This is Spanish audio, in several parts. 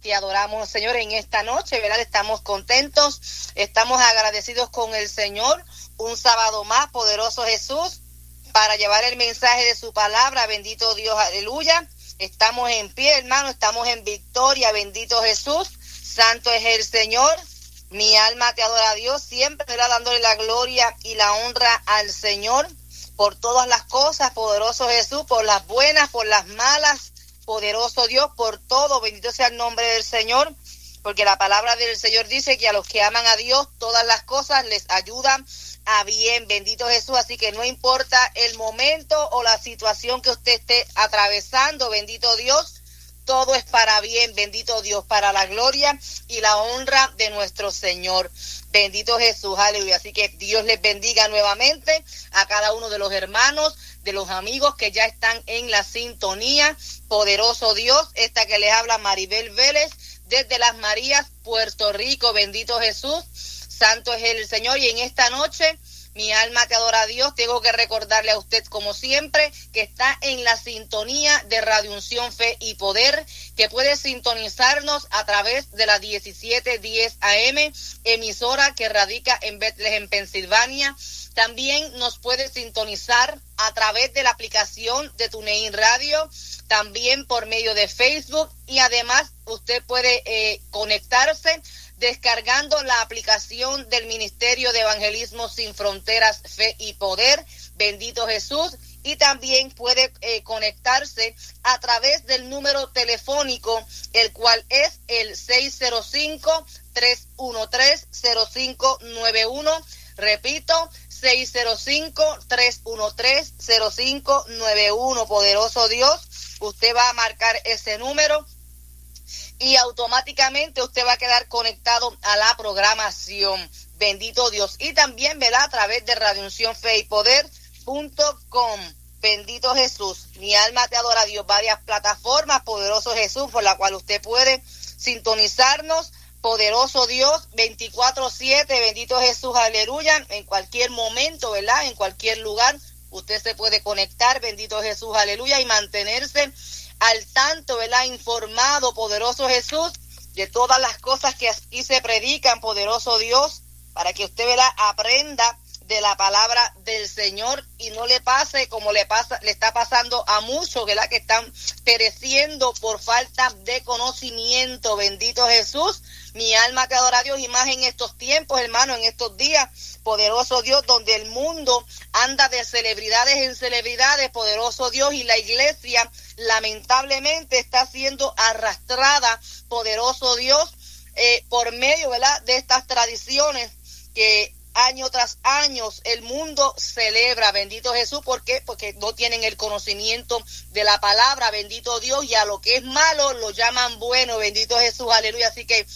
Te adoramos, Señor, en esta noche, ¿verdad? Estamos contentos, estamos agradecidos con el Señor. Un sábado más, poderoso Jesús, para llevar el mensaje de su palabra. Bendito Dios, aleluya. Estamos en pie, hermano, estamos en victoria. Bendito Jesús, santo es el Señor. Mi alma te adora a Dios, siempre, ¿verdad? Dándole la gloria y la honra al Señor por todas las cosas, poderoso Jesús, por las buenas, por las malas, poderoso Dios, por todo. Bendito sea el nombre del Señor, porque la palabra del Señor dice que a los que aman a Dios, todas las cosas les ayudan a bien. Bendito Jesús, así que no importa el momento o la situación que usted esté atravesando, bendito Dios, todo es para bien, bendito Dios, para la gloria y la honra de nuestro Señor. Bendito Jesús, aleluya. Así que Dios les bendiga nuevamente a cada uno de los hermanos, de los amigos que ya están en la sintonía. Poderoso Dios, esta que les habla Maribel Vélez, desde Las Marías, Puerto Rico. Bendito Jesús, santo es el Señor. Y en esta noche, mi alma te adora a Dios. Tengo que recordarle a usted, como siempre, que está en la sintonía de Radio Unción, Fe y Poder, que puede sintonizarnos a través de la 1710 AM, emisora que radica en Bethlehem, Pensilvania. También nos puede sintonizar a través de la aplicación de TuneIn Radio, también por medio de Facebook, y además usted puede conectarse descargando la aplicación del Ministerio de Evangelismo Sin Fronteras, Fe y Poder. Bendito Jesús. Y también puede conectarse a través del número telefónico, el cual es el 605-313-0591. Repito, 605-313-0591. Poderoso Dios, usted va a marcar ese número y automáticamente usted va a quedar conectado a la programación. Bendito Dios. Y también, ¿verdad?, a través de radiouncionfeypoder.com. Bendito Jesús. Mi alma te adora a Dios. Varias plataformas, poderoso Jesús, por la cual usted puede sintonizarnos. Poderoso Dios, 24/7. Bendito Jesús, aleluya. En cualquier momento, ¿verdad?, en cualquier lugar, usted se puede conectar. Bendito Jesús, aleluya. Y mantenerse al tanto, ¿verdad?, informado, poderoso Jesús, de todas las cosas que aquí se predican, poderoso Dios, para que usted, ¿verdad?, aprenda de la palabra del Señor y no le pase como le está pasando a muchos, ¿verdad?, que están pereciendo por falta de conocimiento. Bendito Jesús. Mi alma te adora a Dios, y más en estos tiempos, hermano, en estos días, poderoso Dios, donde el mundo anda de celebridades en celebridades, poderoso Dios, y la iglesia lamentablemente está siendo arrastrada, poderoso Dios, por medio, ¿verdad?, de estas tradiciones que año tras año el mundo celebra. Bendito Jesús. ¿Por qué? Porque no tienen el conocimiento de la palabra. Bendito Dios. Y a lo que es malo lo llaman bueno. Bendito Jesús. Aleluya. Así que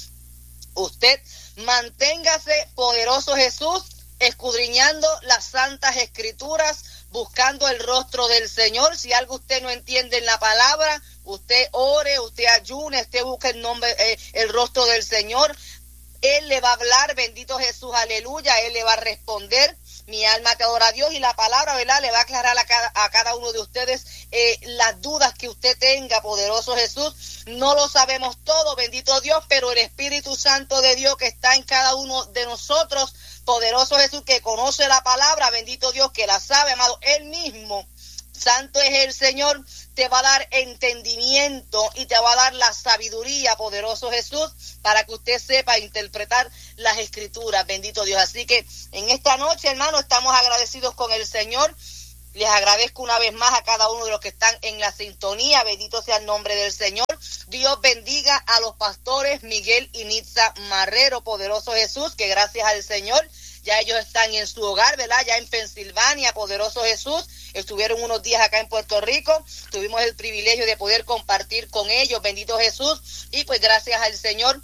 usted manténgase, poderoso Jesús, escudriñando las santas escrituras, buscando el rostro del Señor. Si algo usted no entiende en la palabra, usted ore, usted ayune, usted busque el nombre, el rostro del Señor. Él le va a hablar, bendito Jesús, aleluya. Él le va a responder. Mi alma te adora a Dios, y la palabra, ¿verdad?, le va a aclarar a cada uno de ustedes las dudas que usted tenga, poderoso Jesús. No lo sabemos todo, bendito Dios, pero el Espíritu Santo de Dios que está en cada uno de nosotros, poderoso Jesús, que conoce la palabra, bendito Dios, que la sabe, amado, Él mismo, santo es el Señor, te va a dar entendimiento y te va a dar la sabiduría, poderoso Jesús, para que usted sepa interpretar las escrituras, bendito Dios. Así que en esta noche, hermano, estamos agradecidos con el Señor. Les agradezco una vez más a cada uno de los que están en la sintonía. Bendito sea el nombre del Señor. Dios bendiga a los pastores Miguel y Nitza Marrero, poderoso Jesús, que gracias al Señor ya ellos están en su hogar, ¿verdad?, ya en Pensilvania, poderoso Jesús. Estuvieron unos días acá en Puerto Rico, tuvimos el privilegio de poder compartir con ellos, bendito Jesús, y pues gracias al Señor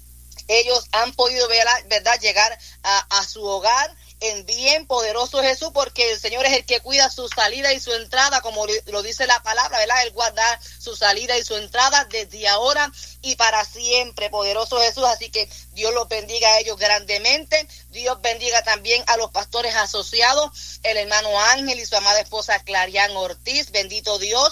ellos han podido, ¿verdad?, llegar a su hogar en bien, poderoso Jesús, porque el Señor es el que cuida su salida y su entrada, como lo dice la palabra, ¿verdad? Él guarda su salida y su entrada desde ahora y para siempre, poderoso Jesús. Así que Dios los bendiga a ellos grandemente. Dios bendiga también a los pastores asociados, el hermano Ángel y su amada esposa Clarián Ortiz, bendito Dios,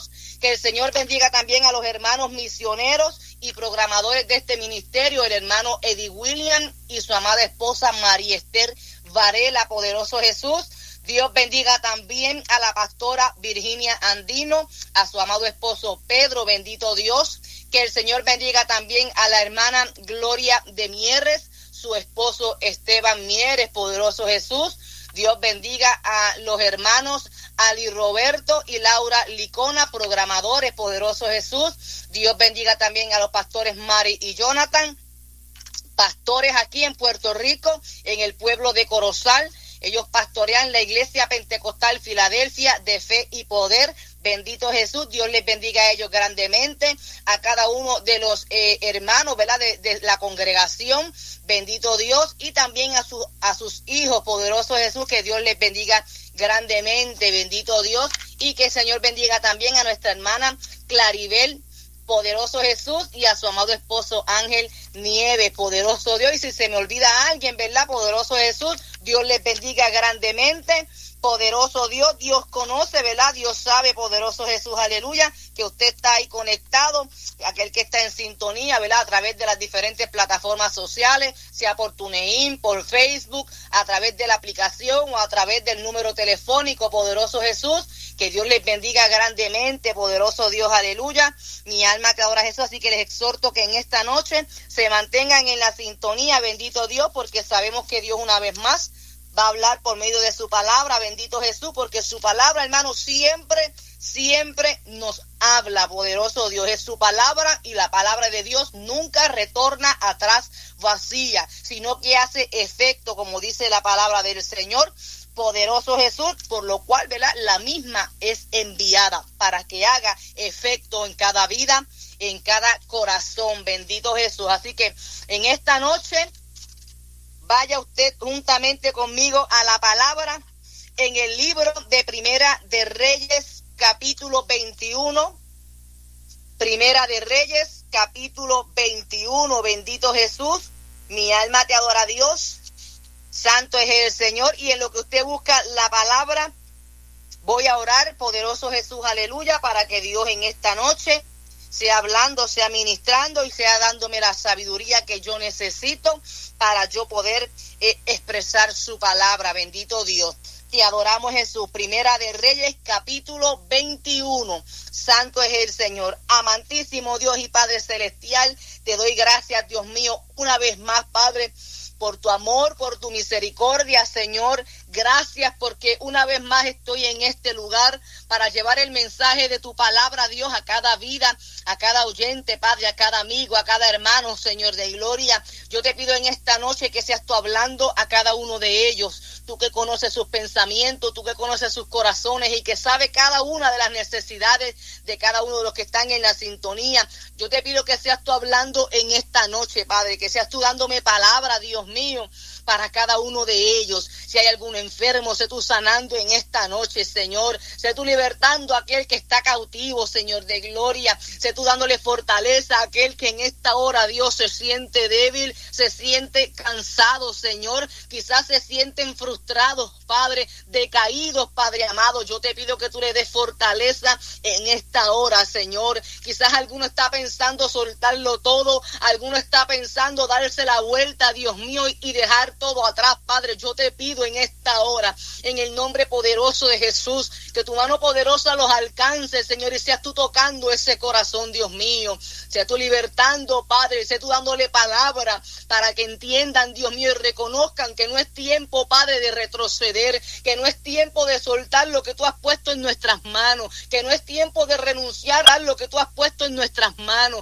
Que el Señor bendiga también a los hermanos misioneros y programadores de este ministerio, el hermano Eddie William y su amada esposa María Esther Varela, poderoso Jesús. Dios bendiga también a la pastora Virginia Andino, a su amado esposo Pedro, bendito Dios. Que el Señor bendiga también a la hermana Gloria de Mieres, su esposo Esteban Mieres, poderoso Jesús. Dios bendiga a los hermanos Ali Roberto y Laura Licona, programadores, poderoso Jesús. Dios bendiga también a los pastores Mari y Jonathan, pastores aquí en Puerto Rico, en el pueblo de Corozal. Ellos pastorean la Iglesia Pentecostal Filadelfia de Fe y Poder. Bendito Jesús, Dios les bendiga a ellos grandemente, a cada uno de los hermanos, ¿verdad? De la congregación, bendito Dios, y también a sus hijos, poderoso Jesús, que Dios les bendiga grandemente, bendito Dios, y que el Señor bendiga también a nuestra hermana Claribel, poderoso Jesús, y a su amado esposo Ángel Nieves, poderoso Dios. Y si se me olvida a alguien, ¿verdad? Poderoso Jesús, Dios les bendiga grandemente. Poderoso Dios, Dios conoce, ¿verdad? Dios sabe, poderoso Jesús, aleluya, que usted está ahí conectado, aquel que está en sintonía, ¿verdad? A través de las diferentes plataformas sociales, sea por TuneIn, por Facebook, a través de la aplicación o a través del número telefónico, poderoso Jesús, que Dios les bendiga grandemente, poderoso Dios, aleluya. Mi alma te adora a Jesús, así que les exhorto que en esta noche se mantengan en la sintonía, bendito Dios, porque sabemos que Dios una vez más va a hablar por medio de su palabra, bendito Jesús, porque su palabra, hermano, siempre nos habla, poderoso Dios. Es su palabra y la palabra de Dios nunca retorna atrás vacía, sino que hace efecto, como dice la palabra del Señor, poderoso Jesús, por lo cual, ¿verdad? La misma es enviada para que haga efecto en cada vida, en cada corazón, bendito Jesús. Así que en esta noche, vaya usted juntamente conmigo a la palabra en el libro de Primera de Reyes, capítulo 21. Primera de Reyes, capítulo 21. Bendito Jesús, mi alma te adora a Dios. Santo es el Señor. Y en lo que usted busca la palabra, voy a orar, poderoso Jesús, aleluya, para que Dios en esta noche sea hablando, sea ministrando y sea dándome la sabiduría que yo necesito para yo poder expresar su palabra. Bendito Dios. Te adoramos, Jesús. Primera de Reyes, capítulo 21. Santo es el Señor. Amantísimo Dios y Padre Celestial, te doy gracias, Dios mío, una vez más, Padre, por tu amor, por tu misericordia, Señor. Gracias porque una vez más estoy en este lugar para llevar el mensaje de tu palabra, Dios, a cada vida, a cada oyente, Padre, a cada amigo, a cada hermano, Señor de gloria. Yo te pido en esta noche que seas tú hablando a cada uno de ellos. Tú que conoces sus pensamientos, tú que conoces sus corazones y que sabes cada una de las necesidades de cada uno de los que están en la sintonía. Yo te pido que seas tú hablando en esta noche, Padre, que seas tú dándome palabra, Dios mío, para cada uno de ellos. Si hay algún enfermo, sé tú sanando en esta noche, Señor. Sé tú libertando a aquel que está cautivo, Señor de gloria. Sé tú dándole fortaleza a aquel que en esta hora, Dios, se siente débil, se siente cansado, Señor. Quizás se sienten frustrados, Padre, decaídos, Padre amado. Yo te pido que tú le des fortaleza en esta hora, Señor. Quizás alguno está pensando soltarlo todo, alguno está pensando darse la vuelta, Dios mío, y dejar todo atrás, Padre. Yo te pido en esta hora, en el nombre poderoso de Jesús, que tu mano poderosa los alcance, Señor, y seas tú tocando ese corazón, Dios mío. Seas tú libertando, Padre, seas tú dándole palabra para que entiendan, Dios mío, y reconozcan que no es tiempo, Padre, de retroceder, que no es tiempo de soltar lo que tú has puesto en nuestras manos, que no es tiempo de renunciar a lo que tú has puesto en nuestras manos,